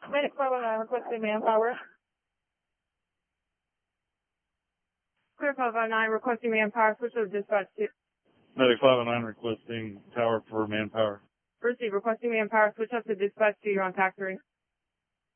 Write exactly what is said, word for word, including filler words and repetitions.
Medic five oh nine requesting manpower. Clear five oh nine requesting manpower. Switch to dispatch two. Medic five oh nine requesting tower for manpower. Receive requesting manpower. Switch up to dispatch two. You're on tac three.